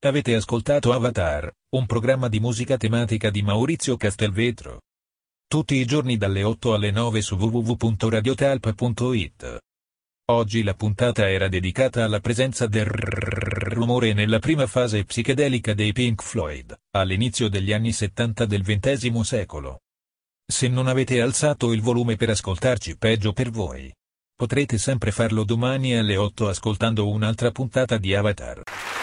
Avete ascoltato Avatar, un programma di musica tematica di Maurizio Castelvetro. Tutti i giorni dalle 8 alle 9 su www.radiotalpa.it. Oggi la puntata era dedicata alla presenza del rumore nella prima fase psichedelica dei Pink Floyd, all'inizio degli anni 70 del XX secolo. Se non avete alzato il volume per ascoltarci, peggio per voi. Potrete sempre farlo domani alle 8 ascoltando un'altra puntata di Avatar.